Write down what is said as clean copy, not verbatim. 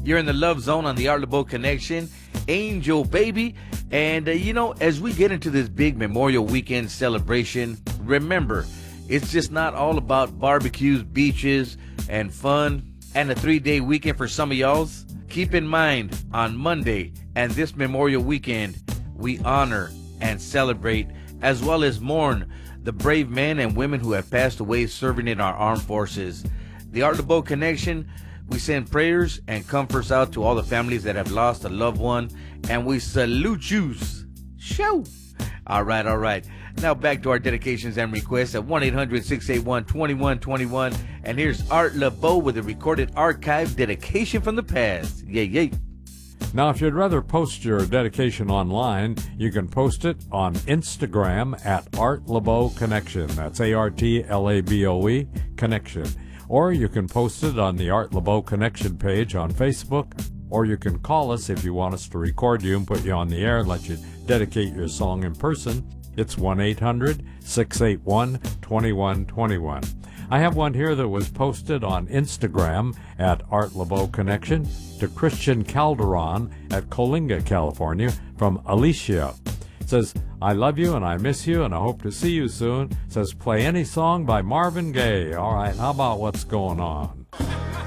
You're in the Love Zone on the Art LeBeau Connection. Angel Baby. And, as we get into this big Memorial Weekend celebration, remember, it's just not all about barbecues, beaches, and fun, and a 3-day weekend for some of y'all's. Keep in mind, on Monday and this Memorial Weekend, we honor and celebrate, as well as mourn, the brave men and women who have passed away serving in our armed forces. The Art LeBeau Connection, we send prayers and comforts out to all the families that have lost a loved one, and we salute you. Show. All right. Now back to our dedications and requests at 1-800-681-2121. And here's Art LeBeau with a recorded archive dedication from the past. Yay. Now, if you'd rather post your dedication online, you can post it on Instagram at Art LeBeau Connection. That's ARTLABOE Connection. Or you can post it on the Art LeBeau Connection page on Facebook. Or you can call us if you want us to record you and put you on the air and let you dedicate your song in person. It's 1-800-681-2121. I have one here that was posted on Instagram at Art LeBeau Connection to Christian Calderon at Coalinga, California, from Alicia. It says, I love you and I miss you and I hope to see you soon. It says, play any song by Marvin Gaye. All right, how about What's Going On?